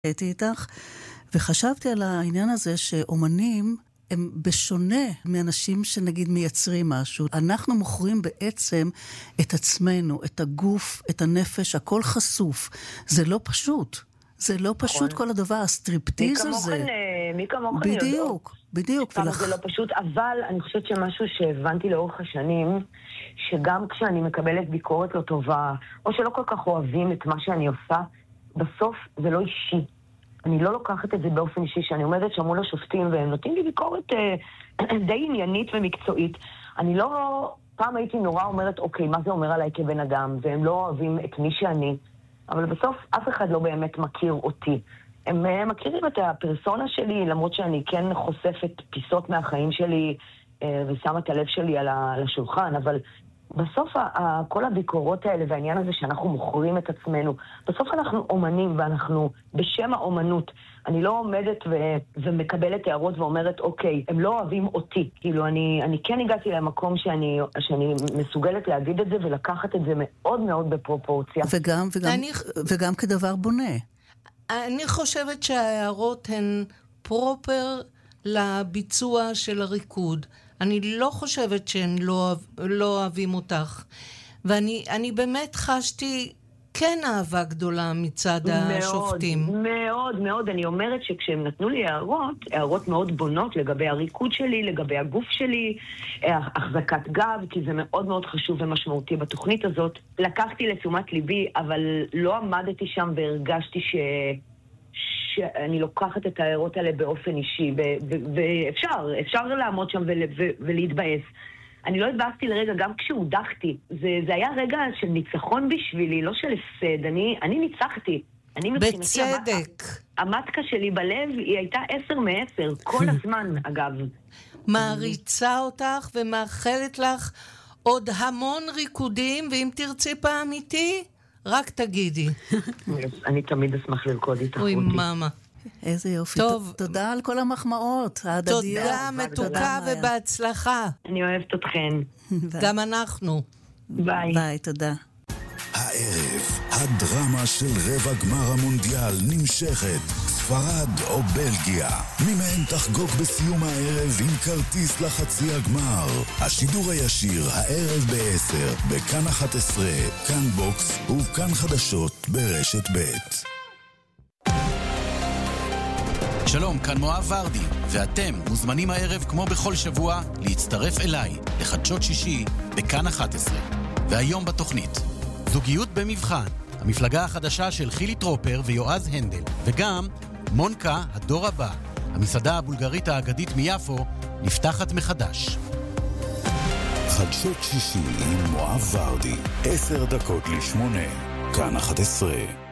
הייתי איתך, וחשבתי על העניין הזה שאומנים הם בשונה מאנשים שנגיד מייצרים משהו. אנחנו מוכרים בעצם את עצמנו, את הגוף, את הנפש, הכל חשוף. זה לא פשוט. זה לא פשוט כל הדבר, הסטריפטיז הזה. מי כמוכן בדיוק, בדיוק. זה לא פשוט, אבל אני חושבת שמשהו שהבנתי לאורך השנים, שגם כשאני מקבלת ביקורת לא טובה, או שלא כל כך אוהבים את מה שאני עושה, בסוף זה לא אישי. אני לא לוקחת את זה באופן אישי, שאני עומדת שם מול השופטים, והם נותנים לי ביקורת די עניינית ומקצועית. אני לא, פעם הייתי נורא אומרת, אוקיי, מה זה אומר עליי כבן אדם? והם לא אוהבים את מי שאני. אבל בסוף אף אחד לא באמת מכיר אותי. הם מכירים את הפרסונה שלי, למרות שאני כן חושפת פיסות מהחיים שלי, ושמה את הלב שלי על השולחן, אבל בסוף כל הביקורות האלה והעניין הזה שאנחנו מוכרים את עצמנו, בסוף אנחנו אומנים ואנחנו בשם האומנות. אני לא עומדת ומקבלת הערות ואומרת, אוקיי, הם לא אוהבים אותי. כאילו, אני כן הגעתי למקום שאני מסוגלת להגיד את זה ולקחת את זה מאוד מאוד בפרופורציה. וגם כדבר בונה. אני חושבת שההערות הן פרופר לביצוע של הריקוד. אני לא חושבת שהם לא אוהבים אותך. ואני באמת חשתי כן אהבה גדולה מצד השופטים. מאוד, מאוד. אני אומרת שכשהם נתנו לי הערות מאוד בונות לגבי הריקוד שלי, לגבי הגוף שלי, החזקת גב, כי זה מאוד מאוד חשוב ומשמעותי בתוכנית הזאת. לקחתי לתשומת ליבי, אבל לא עמדתי שם והרגשתי שאני לוקחת את ההערות האלה באופן אישי, ואפשר לעמוד שם ולהתבאס. אני לא התבאסתי לרגע, גם כשהודחתי. זה היה רגע של ניצחון בשבילי, לא של הפסד. אני ניצחתי. בצדק. המתקה שלי בלב היא הייתה 10 מ-10, כל הזמן אגב. מעריצה אותך ומאחלת לך עוד המון ריקודים, ואם תרצי פעם איתי, רק תגידי. אני תמיד אשמח לרקוד איתך. אוי מאמה. איזה יופי. טוב. תודה על כל המחמאות ההדדיות. תודה, מתוקה ובהצלחה. אני אוהבת אתכן. גם אנחנו. ביי. ביי, תודה. הערב, הדרמה של רבע גמר המונדיאל נמשכת. ספרד או בלגיה. מי מהן תחגוג בסיום הערב עם כרטיס לחצי הגמר. השידור הישיר הערב ב-10 בכאן 11, כאן בוקס וכאן חדשות ברשת ב'. שלום, כאן מואב ורדי, ואתם מוזמנים הערב כמו בכל שבוע להצטרף אליי לחדשות שישי בכאן 11. והיום בתוכנית, זוגיות במבחן, המפלגה החדשה של חילי טרופר ויועז הנדל, וגם מונקה, הדור הבא, המסעדה הבולגרית האגדית מיפו, נפתחת מחדש. חדשות שישי עם מואב ורדי, 7:50, כאן 11.